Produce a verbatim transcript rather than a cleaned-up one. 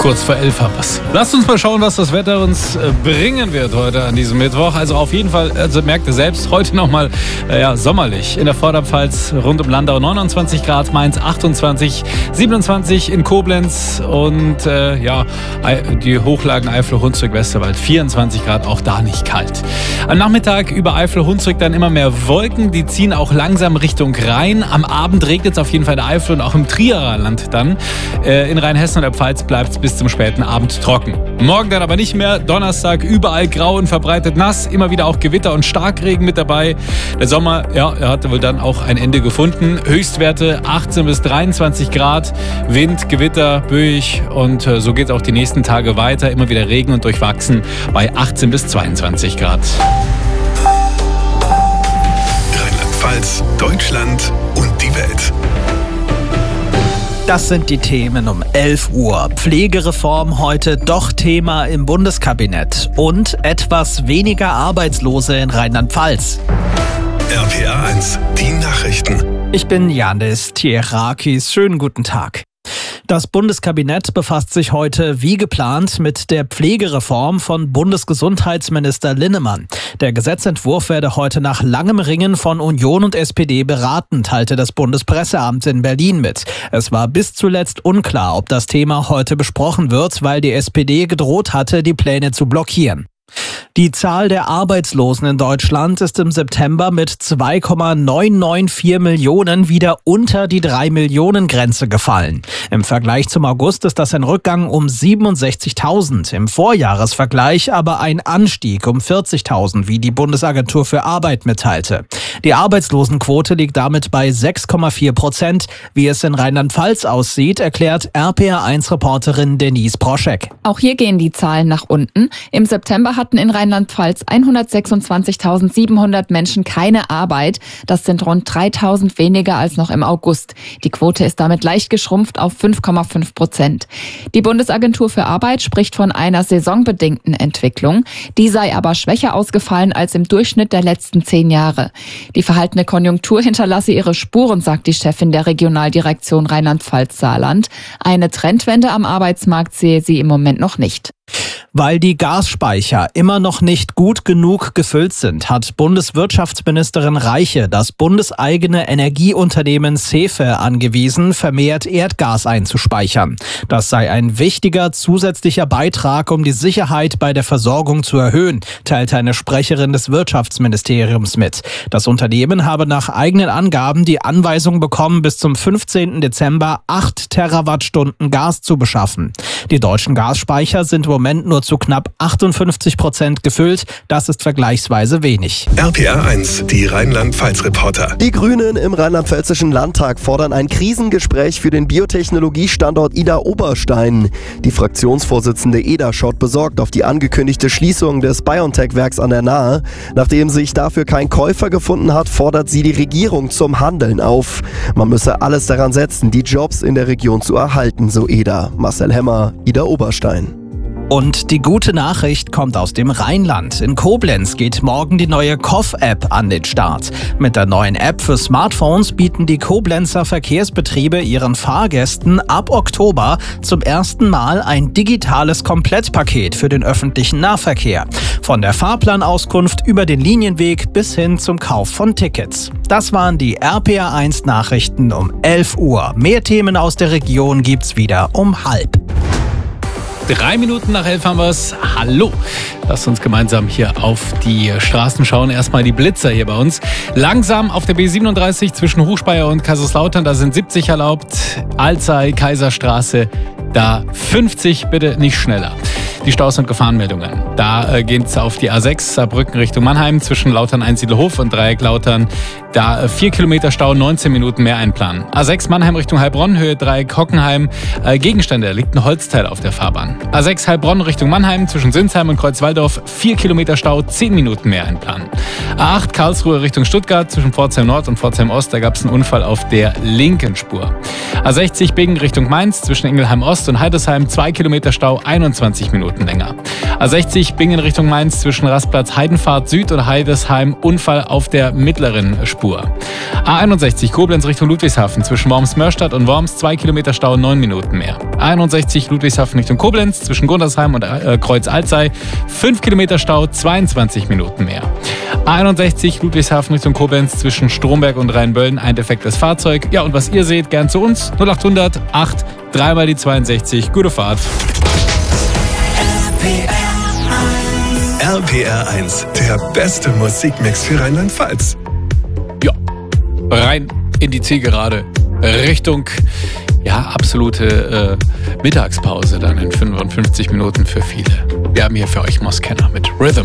Kurz vor elf haben wir's. Lasst uns mal schauen, was das Wetter uns bringen wird heute an diesem Mittwoch. Also auf jeden Fall, also merkt ihr selbst, heute nochmal äh, ja, sommerlich. In der Vorderpfalz rund um Landau neunundzwanzig Grad, Mainz achtundzwanzig, siebenundzwanzig in Koblenz und äh, ja, die Hochlagen Eifel, Hunsrück, Westerwald vierundzwanzig Grad, auch da nicht kalt. Am Nachmittag über Eifel, Hunsrück dann immer mehr Wolken, die ziehen auch langsam Richtung Rhein. Am Abend regnet es auf jeden Fall in der Eifel und auch im Trierer Land dann. Äh, in Rheinhessen und der Pfalz bleibt es bis zum späten Abend trocken. Morgen dann aber nicht mehr. Donnerstag überall grau und verbreitet nass. Immer wieder auch Gewitter und Starkregen mit dabei. Der Sommer, ja, er hatte wohl dann auch ein Ende gefunden. Höchstwerte achtzehn bis dreiundzwanzig Grad. Wind, Gewitter, böig und äh, so geht es auch die nächsten Tage weiter. Immer wieder Regen und durchwachsen bei achtzehn bis zweiundzwanzig Grad. Rheinland-Pfalz, Deutschland und die Welt. Das sind die Themen um elf Uhr. Pflegereform heute doch Thema im Bundeskabinett. Und etwas weniger Arbeitslose in Rheinland-Pfalz. R P R eins, die Nachrichten. Ich bin Janis Tierakis. Schönen guten Tag. Das Bundeskabinett befasst sich heute wie geplant mit der Pflegereform von Bundesgesundheitsminister Linnemann. Der Gesetzentwurf werde heute nach langem Ringen von Union und S P D beraten, teilte das Bundespresseamt in Berlin mit. Es war bis zuletzt unklar, ob das Thema heute besprochen wird, weil die S P D gedroht hatte, die Pläne zu blockieren. Die Zahl der Arbeitslosen in Deutschland ist im September mit zwei Komma neunhundertvierundneunzig Millionen wieder unter die drei Millionen Grenze gefallen. Im Vergleich zum August ist das ein Rückgang um siebenundsechzigtausend, im Vorjahresvergleich aber ein Anstieg um vierzigtausend, wie die Bundesagentur für Arbeit mitteilte. Die Arbeitslosenquote liegt damit bei sechs Komma vier Prozent. Wie es in Rheinland-Pfalz aussieht, erklärt R P R eins Reporterin Denise Broschek. Auch hier gehen die Zahlen nach unten. Im September hatten in Rheinland-Pfalz hundertsechsundzwanzigtausendsiebenhundert Menschen keine Arbeit. Das sind rund dreitausend weniger als noch im August. Die Quote ist damit leicht geschrumpft auf fünf Komma fünf Prozent. Die Bundesagentur für Arbeit spricht von einer saisonbedingten Entwicklung. Die sei aber schwächer ausgefallen als im Durchschnitt der letzten zehn Jahre. Die verhaltene Konjunktur hinterlasse ihre Spuren, sagt die Chefin der Regionaldirektion Rheinland-Pfalz-Saarland. Eine Trendwende am Arbeitsmarkt sehe sie im Moment noch nicht. Weil die Gasspeicher immer noch nicht gut genug gefüllt sind, hat Bundeswirtschaftsministerin Reiche das bundeseigene Energieunternehmen Sefe angewiesen, vermehrt Erdgas einzuspeichern. Das sei ein wichtiger zusätzlicher Beitrag, um die Sicherheit bei der Versorgung zu erhöhen, teilte eine Sprecherin des Wirtschaftsministeriums mit. Das Unternehmen habe nach eigenen Angaben die Anweisung bekommen, bis zum fünfzehnten Dezember acht Terawattstunden Gas zu beschaffen. Die deutschen Gasspeicher sind im Moment nur zu knapp achtundfünfzig Prozent gefüllt. Das ist vergleichsweise wenig. R P R eins, die Rheinland-Pfalz-Reporter. Die Grünen im rheinland-pfälzischen Landtag fordern ein Krisengespräch für den Biotechnologiestandort Idar-Oberstein. Die Fraktionsvorsitzende Eder schaut besorgt auf die angekündigte Schließung des BioNTech-Werks an der Nahe. Nachdem sich dafür kein Käufer gefunden hat, fordert sie die Regierung zum Handeln auf. Man müsse alles daran setzen, die Jobs in der Region zu erhalten, so Eder. Marcel Hemmer, Idar-Oberstein. Und die gute Nachricht kommt aus dem Rheinland. In Koblenz geht morgen die neue K O F-App an den Start. Mit der neuen App für Smartphones bieten die Koblenzer Verkehrsbetriebe ihren Fahrgästen ab Oktober zum ersten Mal ein digitales Komplettpaket für den öffentlichen Nahverkehr. Von der Fahrplanauskunft über den Linienweg bis hin zum Kauf von Tickets. Das waren die R P R eins Nachrichten um elf Uhr. Mehr Themen aus der Region gibt's wieder um halb. Drei Minuten nach elf haben wir es. Hallo. Lasst uns gemeinsam hier auf die Straßen schauen. Erstmal die Blitzer hier bei uns. Langsam auf der B siebenunddreißig zwischen Hochspeyer und Kaiserslautern. Da sind siebzig erlaubt. Alzey, Kaiserstraße. Da fünfzig, bitte nicht schneller. Die Staus- und Gefahrenmeldungen. Da äh, geht es auf die A sechs, Saarbrücken Richtung Mannheim, zwischen Lautern-Einsiedelhof und Dreieck Lautern. Da äh, vier Kilometer Stau, neunzehn Minuten mehr einplanen. A sechs Mannheim Richtung Heilbronn, Höhe Dreieck Hockenheim. Äh, Gegenstände, liegt ein Holzteil auf der Fahrbahn. A sechs Heilbronn Richtung Mannheim, zwischen Sinsheim und Kreuzwaldorf, vier Kilometer Stau, zehn Minuten mehr einplanen. A acht Karlsruhe Richtung Stuttgart, zwischen Pforzheim Nord und Pforzheim Ost, da gab es einen Unfall auf der linken Spur. A sechzig Bingen Richtung Mainz, zwischen Ingelheim Ost und Heidesheim, zwei Kilometer Stau, einundzwanzig Minuten. Minuten länger. A sechzig Bingen Richtung Mainz zwischen Rastplatz Heidenfahrt Süd und Heidesheim Unfall auf der mittleren Spur. A einundsechzig Koblenz Richtung Ludwigshafen zwischen Worms-Mörstadt und Worms zwei Kilometer Stau, neun Minuten mehr. A einundsechzig Ludwigshafen Richtung Koblenz zwischen Gundersheim und äh, Kreuz Alzey fünf Kilometer Stau, zweiundzwanzig Minuten mehr. A einundsechzig Ludwigshafen Richtung Koblenz zwischen Stromberg und Rheinböllen ein defektes Fahrzeug. Ja, und was ihr seht, gern zu uns. null achthundert acht, dreimal die zweiundsechzig. Gute Fahrt. R P R eins, der beste Musikmix für Rheinland-Pfalz. Ja, rein in die Zielgerade. Richtung, ja, absolute äh, Mittagspause dann in fünfundfünfzig Minuten für viele. Wir haben hier für euch Moskenner mit Rhythm.